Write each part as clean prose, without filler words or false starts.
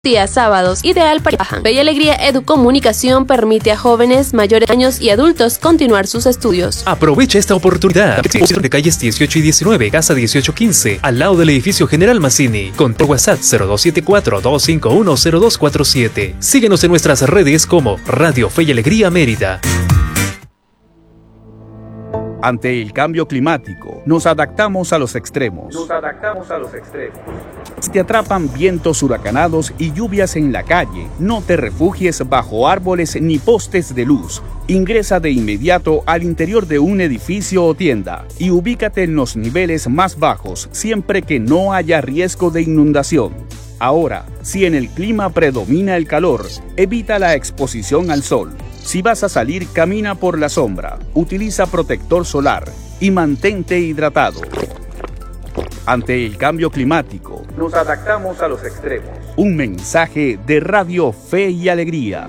días sábados, ideal para trabajar. Fe y Alegría Educomunicación permite a jóvenes, mayores de años y adultos continuar sus estudios. Aprovecha esta oportunidad. De calles 18 y 19, casa 1815, al lado del edificio General Mazzini. Con WhatsApp 0274-251-0247. Síguenos en nuestras redes como Radio Fe y Alegría Mérida. Ante el cambio climático, nos adaptamos a los extremos. Si te atrapan vientos huracanados y lluvias en la calle, no te refugies bajo árboles ni postes de luz. Ingresa de inmediato al interior de un edificio o tienda y ubícate en los niveles más bajos siempre que no haya riesgo de inundación. Ahora, si en el clima predomina el calor, evita la exposición al sol. Si vas a salir, camina por la sombra, utiliza protector solar y mantente hidratado. Ante el cambio climático, nos adaptamos a los extremos. Un mensaje de Radio Fe y Alegría.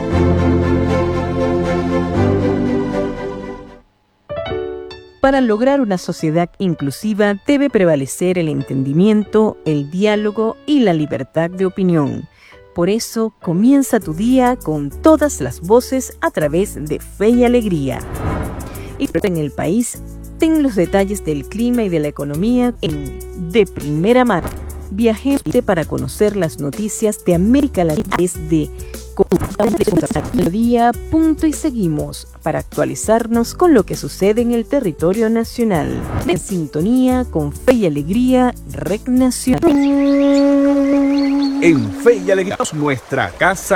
Para lograr una sociedad inclusiva debe prevalecer el entendimiento, el diálogo y la libertad de opinión. Por eso, comienza tu día con todas las voces a través de Fe y Alegría. Y en el país, ten los detalles del clima y de la economía de primera mano. Viajemos para conocer las noticias de América Latina desde día, punto y seguimos para actualizarnos con lo que sucede en el territorio nacional. En sintonía con Fe y Alegría, Rec Nacional. En Fe y Alegría, nuestra casa